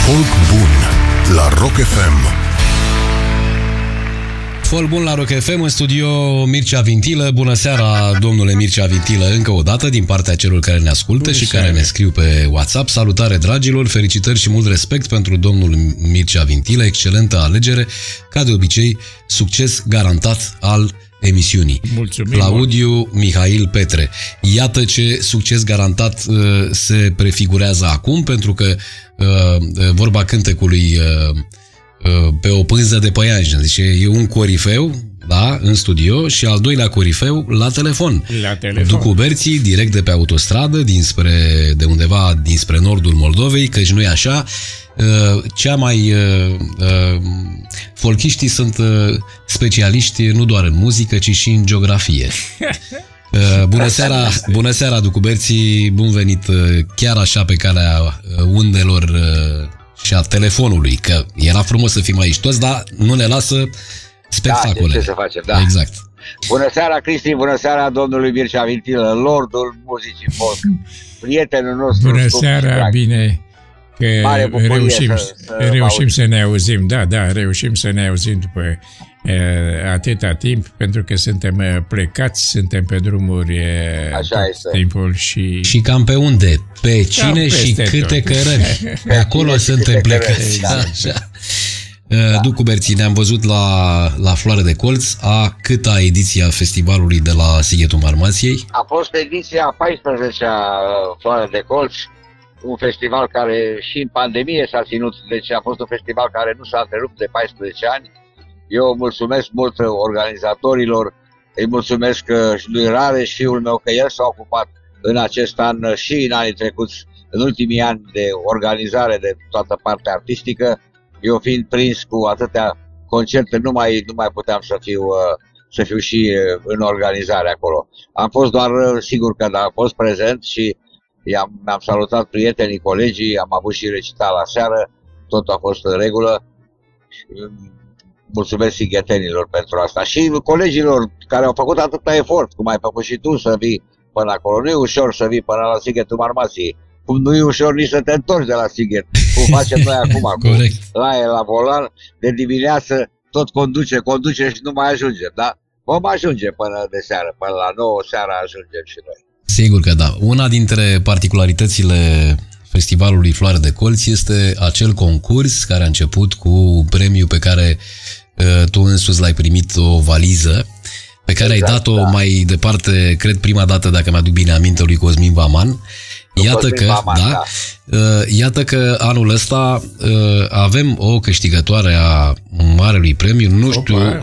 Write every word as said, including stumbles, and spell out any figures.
Folk bun la Rock F M. Folk bun la Rock F M, în studio Mircea Vintilă. Bună seara, domnule Mircea Vintilă, încă o dată din partea celor care ne ascultă Bună și seara. Care ne scriu pe WhatsApp. Salutare, dragilor, felicitări și mult respect pentru domnul Mircea Vintilă, excelentă alegere, ca de obicei, succes garantat al emisiunii. Mulțumim. Claudiu Mihail Petre. Iată ce succes garantat uh, se prefigurează acum, pentru că uh, vorba cântecului uh, uh, pe o pânză de păianjen. Zice, e un corifeu, da, în studio, și al doilea corifeu la telefon. La telefon. Ducu Berții, direct de pe autostradă, dinspre, de undeva dinspre nordul Moldovei, căci nu-i așa. Uh, cea mai uh, uh, folchiștii sunt uh, specialiști nu doar în muzică, ci și în geografie. Uh, bună seara, bună seara, Ducu Berții, bun venit uh, chiar așa pe calea uh, undelor uh, și a telefonului, că era frumos să fim aici toți, dar nu ne lasă spectacole. Da, ce să facem, da. Exact. Bună seara, Cristi, bună seara, domnului Mircea Vintilă, lordul muzicii folk, prietenul nostru. Bună seara, bine că reușim, să, să, reușim să ne auzim, da, da, reușim să ne auzim după uh, atâta timp, pentru că suntem uh, plecați, suntem pe drumuri uh, Așa este. Timpul și... Și cam pe unde? Pe cine și câte tot. Cărări? Pe acolo suntem plecați. Da. Așa. Da. Ducu Berții, ne-am văzut la, la Floare de Colț, a câta ediție a festivalului de la Sighetul Marmației? A fost ediția a paisprezecea Floare de Colț, un festival care și în pandemie s-a ținut, deci a fost un festival care nu s-a întrerupt de paisprezece ani. Eu mulțumesc mult organizatorilor, îi mulțumesc lui Rareș, fiul meu, că el s-a ocupat în acest an și în anii trecuți, în ultimii ani, de organizare de toată partea artistică. Eu fiind prins cu atâtea concerte, nu mai, nu mai puteam să fiu, să fiu și în organizare acolo. Am fost doar, sigur că am fost prezent și i-am, mi-am salutat prietenii, colegii, am avut și recital la seară, totul a fost în regulă. Mulțumesc sighetenilor pentru asta și colegilor care au făcut atâta efort, cum ai făcut și tu să vii până acolo. Nu e ușor să vii până la Sighetul Marmației, cum nu e ușor nici să te întorci de la Sighet, cum facem noi acum, acum la, la volan, de dimineață tot conduce, conduce și nu mai ajungem, da? Vom ajunge până de seară, până la nouă seara ajungem și noi. Sigur că da. Una dintre particularitățile festivalului Floare de Colț este acel concurs care a început cu un premiu pe care uh, tu însuți l-ai primit, o valiză, pe care exact, ai dat-o da. mai departe, cred prima dată, dacă mi-aduc bine aminte, lui Cosmin Vaman. Iată că, Vaman, da, da. Uh, iată că anul ăsta uh, avem o câștigătoare a Marelui Premiu, nu știu,